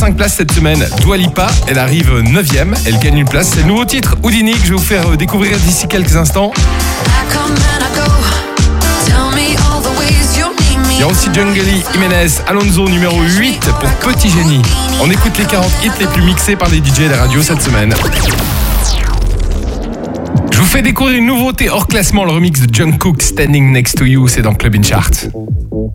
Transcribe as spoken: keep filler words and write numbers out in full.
cinq places cette semaine. Dua Lipa, elle arrive neuvième, elle gagne une place. C'est le nouveau titre, Houdini, que je vais vous faire découvrir d'ici quelques instants. Il y a aussi Jungly, Jiménez, Alonso numéro huit pour Petit Génie. On écoute les quarante hits les plus mixés par les D J et les radios cette semaine. Je vous fais découvrir une nouveauté hors classement, le remix de Jungkook, Standing Next to You, c'est dans Club In Chart.